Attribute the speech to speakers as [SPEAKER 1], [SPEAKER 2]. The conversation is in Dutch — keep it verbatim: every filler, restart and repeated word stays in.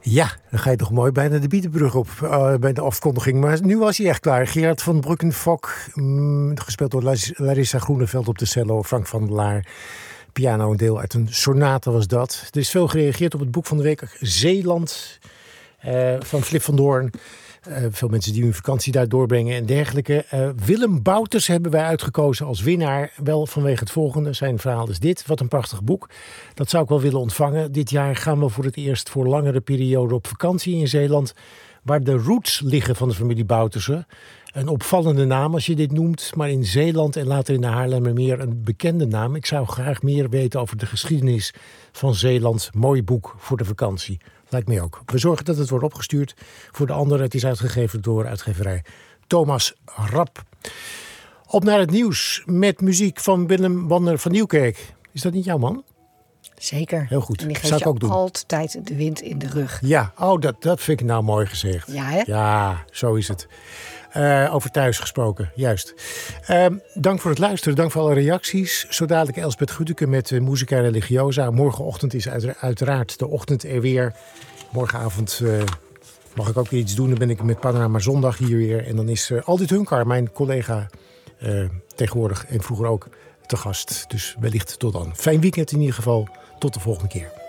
[SPEAKER 1] Ja, dan ga je toch mooi bijna de Bietenbrug op uh, bij de afkondiging. Maar nu was hij echt klaar. Gerard van Bruggen-Fock, mm, gespeeld door Larissa Groeneveld op de cello. Frank van der Laar, piano, een deel uit een sonate was dat. Er is veel gereageerd op het boek van de week. Zeeland, uh, van Flip van Doorn. Uh, veel mensen die hun vakantie daar doorbrengen en dergelijke. Uh, Willem Bouters hebben wij uitgekozen als winnaar. Wel vanwege het volgende. Zijn verhaal is dit. Wat een prachtig boek. Dat zou ik wel willen ontvangen. Dit jaar gaan we voor het eerst voor langere periode op vakantie in Zeeland. Waar de roots liggen van de familie Boutersen. Een opvallende naam als je dit noemt. Maar in Zeeland en later in de Haarlemmermeer een bekende naam. Ik zou graag meer weten over de geschiedenis van Zeeland. Mooi boek voor de vakantie. Lijkt mij ook. We zorgen dat het wordt opgestuurd voor de anderen. Het is uitgegeven door uitgeverij Thomas Rapp. Op naar het nieuws met muziek van Willem Wander van Nieuwkerk. Is dat niet jouw man?
[SPEAKER 2] Zeker.
[SPEAKER 1] Heel goed.
[SPEAKER 2] En die geeft
[SPEAKER 1] Zou ik
[SPEAKER 2] je
[SPEAKER 1] ook doen.
[SPEAKER 2] altijd de wind in de rug.
[SPEAKER 1] Ja, oh, dat, dat vind ik nou mooi gezegd.
[SPEAKER 2] Ja, hè?
[SPEAKER 1] Ja, zo is het. Uh, over thuis gesproken, juist. Uh, dank voor het luisteren, dank voor alle reacties. Zo dadelijk Elsbeth Guteke met uh, Musica Religiosa. Morgenochtend is uitera- uiteraard de ochtend er weer. Morgenavond uh, mag ik ook weer iets doen. Dan ben ik met Panorama Zondag hier weer. En dan is uh, Aldit Hunkar, mijn collega, uh, tegenwoordig en vroeger ook te gast. Dus wellicht tot dan. Fijn weekend in ieder geval. Tot de volgende keer.